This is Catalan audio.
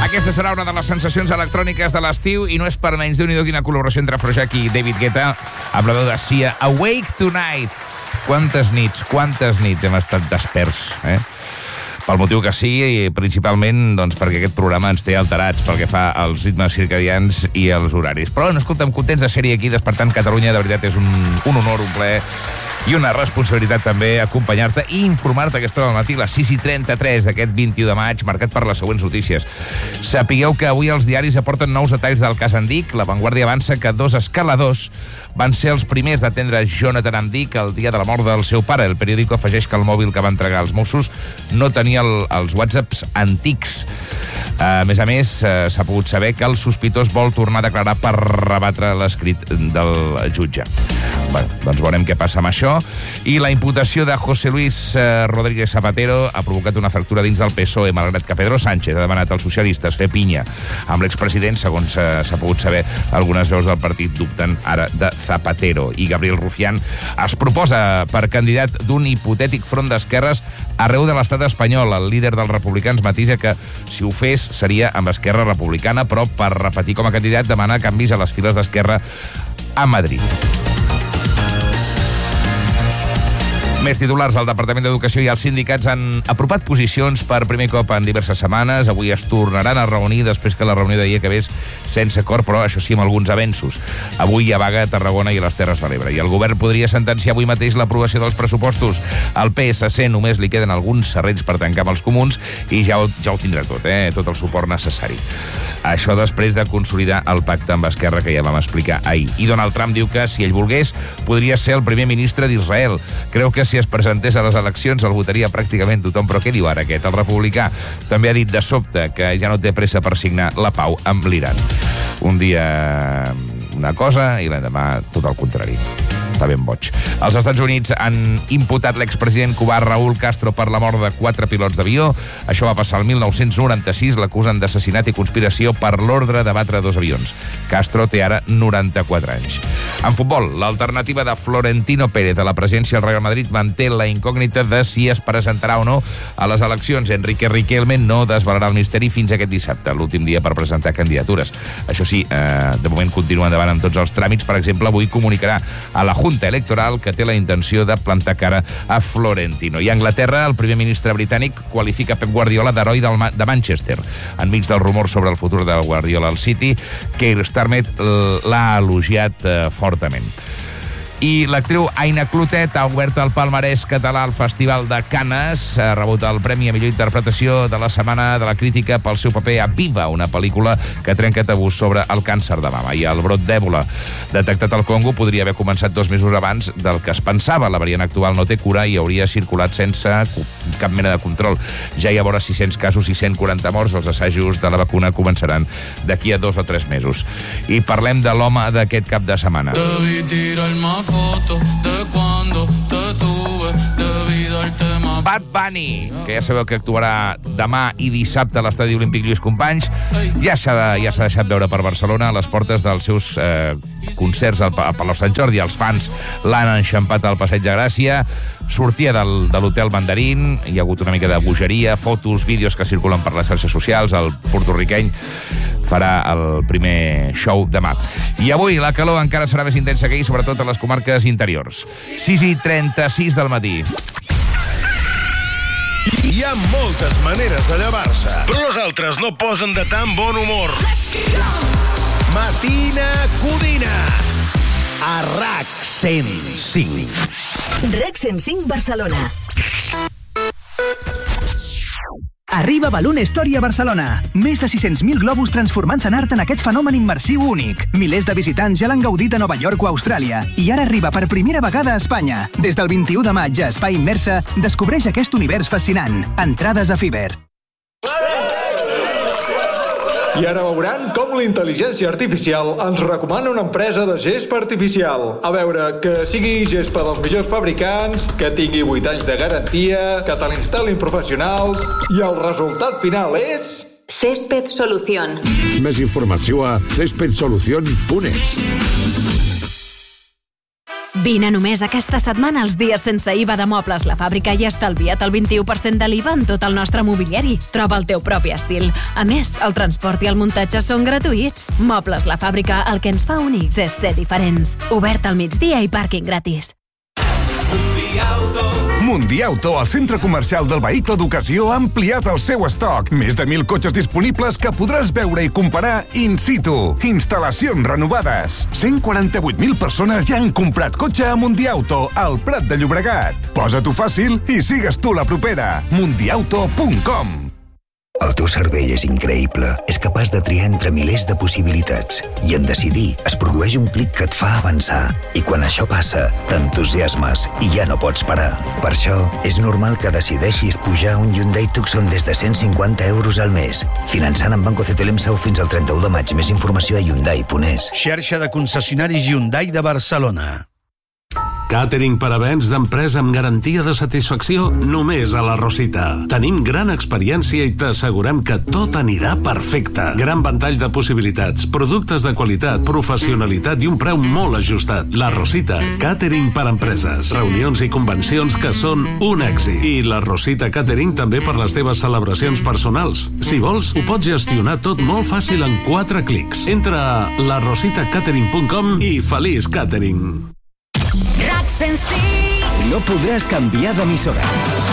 Aquesta serà una de les sensacions electròniques de l'estiu i no és per menys. Déu-n'hi-do quina col·laboració entre Afrojack i David Guetta amb la veu de Sia. Awake Tonight. Quantes nits hem estat desperts, pel motiu que sigui, i principalment doncs, perquè aquest programa ens té alterats pel que fa als ritmes circadians i als horaris. Però, escolta'm, contents de ser-hi aquí despertant Catalunya. De veritat, és un honor, un plaer i una responsabilitat també acompanyar-te i informar-te a aquesta hora del matí, les 6:33 d'aquest 21 de maig, marcat per les següents notícies. Sapigueu que avui els diaris aporten nous detalls del cas Andic. La Vanguardia avança que 2 escaladors van ser els primers d'atendre Jonathan Andic el dia de la mort del seu pare. El periòdico afegeix que el mòbil que va entregar als Mossos no tenia els whatsapps antics. A més, s'ha pogut saber que el sospitós vol tornar a declarar per rebatre l'escrit del jutge. Bé, doncs veurem què passa amb això. I la imputació de José Luis Rodríguez Zapatero ha provocat una fractura dins del PSOE, malgrat que Pedro Sánchez ha demanat als socialistes fer pinya amb l'expresident. Segons s'ha pogut saber, algunes veus del partit dubten ara de Zapatero. I Gabriel Rufián es proposa per candidat d'un hipotètic front d'esquerres arreu de l'estat espanyol. El líder dels republicans matisa que, si ho fes, seria amb Esquerra Republicana, però per repetir com a candidat demana canvis a les files d'Esquerra a Madrid. Més titulars. El Departament d'Educació i els sindicats han apropat posicions per primer cop en diverses setmanes. Avui es tornaran a reunir després que la reunió d'ahir acabés sense acord, però això sí, amb alguns avenços. Avui hi ha vaga a Tarragona i a les Terres de l'Ebre. I el govern podria sentenciar avui mateix l'aprovació dels pressupostos. Al PSC només li queden alguns serrells per tancar amb els comuns i ja ho tindrà tot, tot el suport necessari. Això després de consolidar el pacte amb Esquerra que ja vam explicar ahir. I Donald Trump diu que, si ell volgués, podria ser el primer ministre d'Israel. Creu que si es presentés a les eleccions el votaria pràcticament tothom. Però què diu ara aquest? El republicà també ha dit de sobte que ja no té pressa per signar la pau amb l'Iran. Un dia una cosa i l'endemà tot el contrari. Està ben boig. Els Estats Units han imputat l'expresident cubà Raúl Castro per la mort de 4 pilots d'avió. Això va passar el 1996. L'acusen d'assassinat i conspiració per l'ordre d'abatre 2 avions. Castro té ara 94 anys. En futbol, l'alternativa de Florentino Pérez a la presidència del Real Madrid manté la incògnita de si es presentarà o no a les eleccions. Enrique Riquelme no desvelarà el misteri fins aquest dissabte, l'últim dia per presentar candidatures. Això sí, de moment continua endavant amb tots els tràmits. Per exemple, avui comunicarà a la Junta Electoral que té la intenció de plantar cara a Florentino. I a Anglaterra, el primer ministre britànic qualifica Pep Guardiola d'heroi de Manchester. Enmig del rumor sobre el futur de Guardiola al City, Keir Starmer l'ha elogiat fortament. I l'actriu Aina Clotet ha obert el palmarès català al Festival de Canes. Ha rebut el Premi a millor interpretació de la Setmana de la Crítica pel seu paper a Viva, una pel·lícula que trenca tabús sobre el càncer de mama. I el brot d'èbola detectat al Congo podria haver començat 2 mesos abans del que es pensava. La variant actual no té cura i hauria circulat sense cap mena de control. Ja hi ha vora 600 casos i 140 morts. Els assajos de la vacuna començaran d'aquí a 2 o 3 mesos. I parlem de l'home d'aquest cap de setmana. Foto de cuando te tuve, debí darte más. Bad Bunny, que ja sabeu que actuarà demà i dissabte a l'Estadi Olímpic Lluís Companys, ja s'ha deixat veure per Barcelona a les portes dels seus concerts al Palau Sant Jordi. Els fans l'han enxampat al Passeig de Gràcia. Sortia de l'hotel Mandarín, hi ha hagut una mica de bogeria, fotos, vídeos que circulen per les xarxes socials. El porto-riqueny farà el primer show demà. I avui la calor encara serà més intensa que ahir, sobretot a les comarques interiors. 6:36 del matí. Hi ha moltes maneres de llevar-se, però les altres no posen de tan bon humor. Matina Codina a RAC 105. RAC 105 Barcelona. Arriba Balloon Story a Barcelona. Més de 600.000 globus transformant-se en art en aquest fenomen immersiu únic. Milers de visitants ja l'han gaudit a Nova York o Austràlia. I ara arriba per primera vegada a Espanya. Des del 21 de maig a Espai Immersa, descobreix aquest univers fascinant. Entrades a Fiverr. I ara veuran com la intel·ligència artificial ens recomana una empresa de gespa artificial. A veure, que sigui gespa dels millors fabricants, que tingui 8 anys de garantia, que te l'instal·lin professionals, i el resultat final és... Césped Solución. Més informació a cespedsolucion.es. Vine només aquesta setmana als dies sense IVA de Mobles La Fàbrica i estalvia't el 21% de l'IVA en tot el nostre mobiliari. Troba el teu propi estil. A més, el transport i el muntatge són gratuïts. Mobles La Fàbrica, el que ens fa únics és ser diferents. Obert al migdia i pàrquing gratis. Mundiauto, el centre comercial del vehicle d'ocasió, ha ampliat el seu estoc. Més de 1.000 cotxes disponibles que podràs veure i comparar in situ. Instal·lacions renovades. 148.000 persones ja han comprat cotxe a Mundiauto, al Prat de Llobregat. Posa-t'ho fàcil i sigues tu la propera. Mundiauto.com. El teu cervell és increïble. És capaç de triar entre milers de possibilitats. I en decidir es produeix un clic que et fa avançar. I quan això passa, t'entusiasmes i ja no pots parar. Per això, és normal que decideixis pujar un Hyundai Tucson des de 150 euros al mes. Finançant amb Banco CTLM Sau fins al 31 de maig. Més informació a Hyundai.es. Xarxa de concessionaris Hyundai de Barcelona. Càtering per a events d'empresa amb garantia de satisfacció només a la Rosita. Tenim gran experiència i t'assegurem que tot anirà perfecte. Gran ventall de possibilitats, productes de qualitat, professionalitat i un preu molt ajustat. La Rosita, càtering per a empreses, reunions i convencions que són un èxit. I la Rosita Càtering també per les teves celebracions personals. Si vols, ho pots gestionar tot molt fàcil en 4 clics. Entra a larositacatering.com i feliç càtering. No podràs canviar d'emissora,